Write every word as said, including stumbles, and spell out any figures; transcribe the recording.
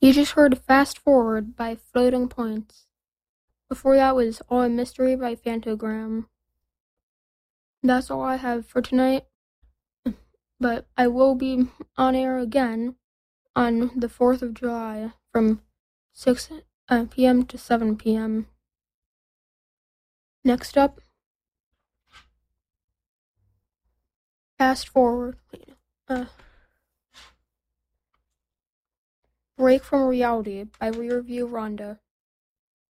You just heard Fast Forward by Floating Points. Before that was All a Mystery by Fantogram. That's all I have for tonight, but I will be on air again on the fourth of July from six p.m. to seven p.m. Next up, Fast Forward. Uh, Break from Reality by Rearview Rhonda.